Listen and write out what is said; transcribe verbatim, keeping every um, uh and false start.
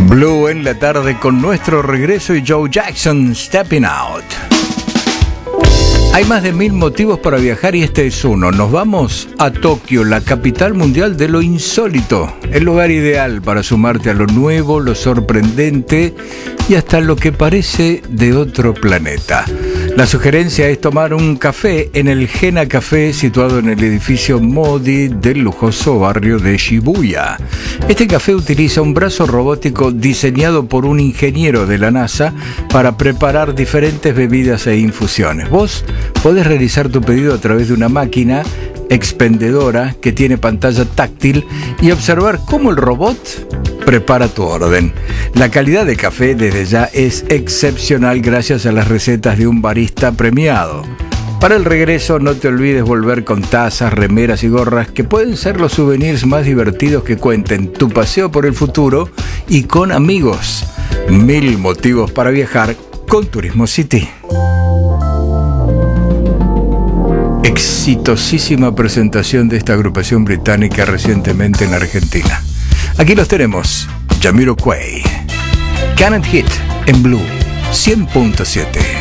Blue en la tarde con nuestro regreso y Joe Jackson, Stepping Out. Hay más de mil motivos para viajar y este es uno. Nos vamos a Tokio, la capital mundial de lo insólito. El lugar ideal para sumarte a lo nuevo, lo sorprendente y hasta lo que parece de otro planeta. La sugerencia es tomar un café en el Gena Café, situado en el edificio Modi del lujoso barrio de Shibuya. Este café utiliza un brazo robótico diseñado por un ingeniero de la NASA para preparar diferentes bebidas e infusiones. Vos podés realizar tu pedido a través de una máquina expendedora que tiene pantalla táctil y observar cómo el robot prepara tu orden. La calidad de café desde ya es excepcional gracias a las recetas de un barista premiado. Para el regreso no te olvides volver con tazas, remeras y gorras que pueden ser los souvenirs más divertidos que cuenten tu paseo por el futuro y con amigos. Mil motivos para viajar con Turismo City. Exitosísima presentación de esta agrupación británica recientemente en Argentina. Aquí los tenemos, Jamiroquai, Can't Hit en Blue cien punto siete.